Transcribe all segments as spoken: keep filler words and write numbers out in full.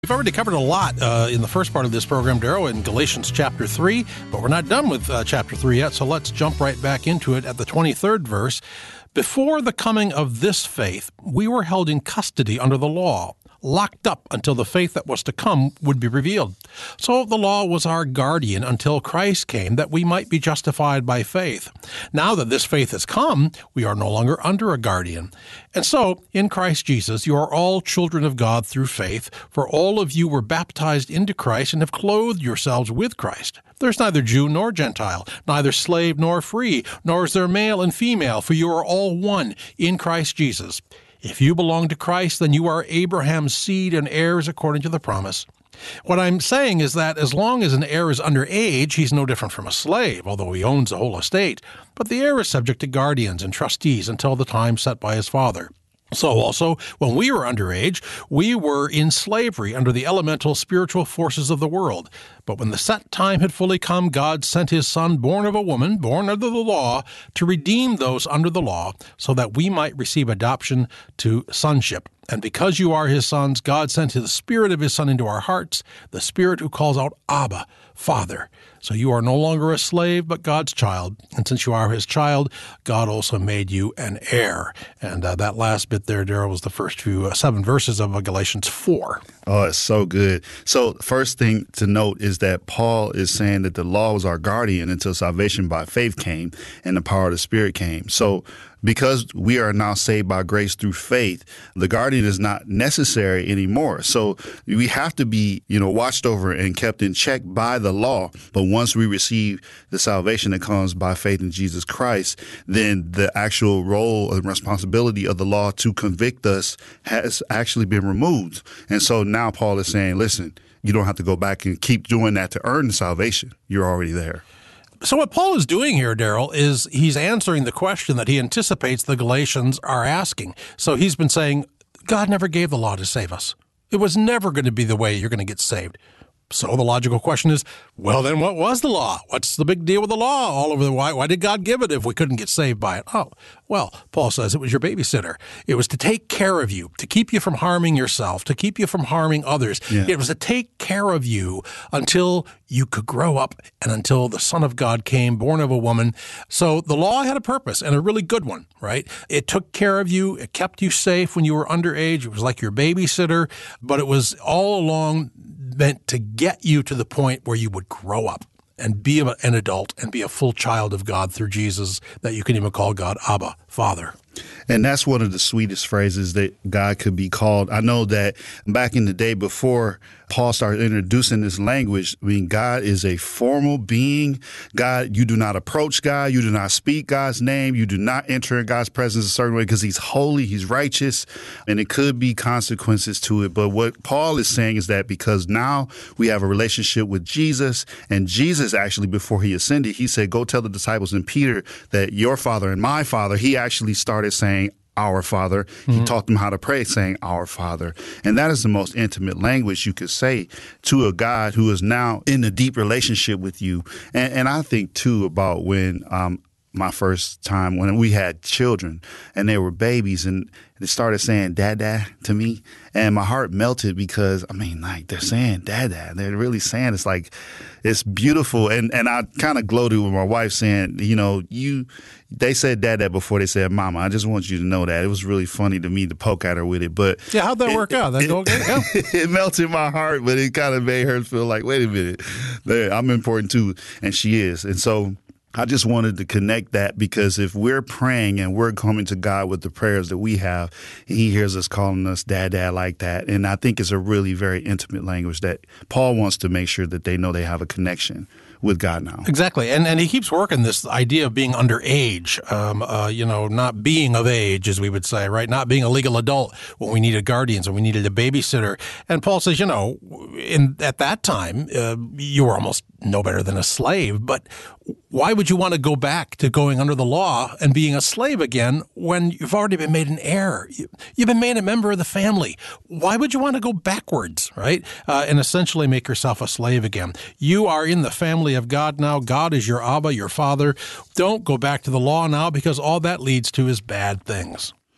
We've already covered a lot uh, in the first part of this program, Darrell, in Galatians chapter three, but we're not done with uh, chapter three yet, so let's jump right back into it at the twenty-third verse. Before the coming of this faith, we were held in custody under the law, locked up until the faith that was to come would be revealed. So the law was our guardian until Christ came, that we might be justified by faith. Now that this faith has come, we are no longer under a guardian. And so, in Christ Jesus, you are all children of God through faith, for all of you were baptized into Christ and have clothed yourselves with Christ. There's neither Jew nor Gentile, neither slave nor free, nor is there male and female, for you are all one in Christ Jesus. If you belong to Christ, then you are Abraham's seed and heirs according to the promise. What I'm saying is that as long as an heir is underage, he's no different from a slave, although he owns the whole estate. But the heir is subject to guardians and trustees until the time set by his father. So also, when we were underage, we were in slavery under the elemental spiritual forces of the world. But when the set time had fully come, God sent his Son, born of a woman, born under the law, to redeem those under the law, so that we might receive adoption to sonship. And because you are his sons, God sent the Spirit of his Son into our hearts, the Spirit who calls out, Abba, Father. So you are no longer a slave, but God's child. And since you are his child, God also made you an heir. And uh, that last bit there, Darrell, was the first few uh, seven verses of uh, Galatians four. Oh, it's so good. So the first thing to note is that Paul is saying that the law was our guardian until salvation by faith came and the power of the Spirit came. So because we are now saved by grace through faith, the guardian is not necessary anymore. So we have to be, you know, watched over and kept in check by the law. But once we receive the salvation that comes by faith in Jesus Christ, then the actual role and responsibility of the law to convict us has actually been removed. And so now Paul is saying, listen, you don't have to go back and keep doing that to earn salvation. You're already there. So what Paul is doing here, Darrell, is he's answering the question that he anticipates the Galatians are asking. So he's been saying, God never gave the law to save us. It was never going to be the way you're going to get saved. So the logical question is, well, then what was the law? What's the big deal with the law all over the why? Why did God give it if we couldn't get saved by it? Oh, well, Paul says it was your babysitter. It was to take care of you, to keep you from harming yourself, to keep you from harming others. Yeah. It was to take care of you until you could grow up and until the Son of God came, born of a woman. So the law had a purpose, and a really good one, right? It took care of you. It kept you safe when you were underage. It was like your babysitter, but it was all along meant to get you to the point where you would grow up and be an adult and be a full child of God through Jesus, that you can even call God Abba, Father. And that's one of the sweetest phrases that God could be called. I know that back in the day before Paul started introducing this language, I mean, God is a formal being. God, you do not approach God. You do not speak God's name. You do not enter in God's presence a certain way because he's holy, he's righteous, and it could be consequences to it. But what Paul is saying is that because now we have a relationship with Jesus, and Jesus actually, before he ascended, he said, go tell the disciples and Peter that your Father and my Father, he actually started saying, our Father. He mm-hmm. taught them how to pray, saying, our Father. And that is the most intimate language you could say to a God who is now in a deep relationship with you. And, and I think, too, about when um, my first time when we had children and they were babies and they started saying dad to me, and my heart melted because, I mean, like, they're saying dad. They're really saying it's like, it's beautiful. And, and I kind of gloated with my wife saying, you know, you, they said dad before they said mama. I just want you to know that. It was really funny to me to poke at her with it. But yeah, how'd that it, work out? That go okay? Yeah. It melted my heart, but it kind of made her feel like, wait a minute, I'm important too. And she is. And so I just wanted to connect that, because if we're praying and we're coming to God with the prayers that we have, he hears us calling us dad, dad like that. And I think it's a really very intimate language that Paul wants to make sure that they know they have a connection with God now. Exactly. And and he keeps working this idea of being underage, um, uh, you know, not being of age, as we would say, right? Not being a legal adult when we needed guardians and we needed a babysitter. And Paul says, you know, in at that time, uh, you were almost no better than a slave. But why would you want to go back to going under the law and being a slave again when you've already been made an heir? You've been made a member of the family. Why would you want to go backwards, right? Uh, and essentially make yourself a slave again. You are in the family of God now. God is your Abba, your Father. Don't go back to the law now, because all that leads to is bad things.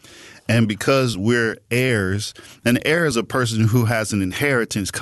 And because we're heirs, an heir is a person who has an inheritance